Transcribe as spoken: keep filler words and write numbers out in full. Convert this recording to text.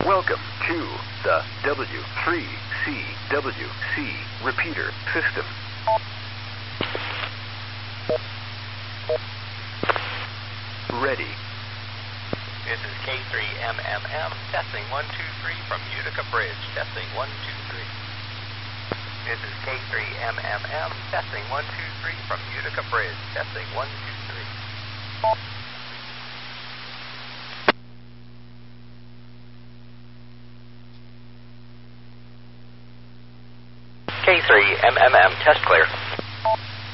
Welcome to the W three C W C repeater system. Ready. This is K three M M M, testing one two three from Utica Bridge, testing one two three. This is K three M M M, testing one two three from Utica Bridge, testing one two three. K three M M M, test clear.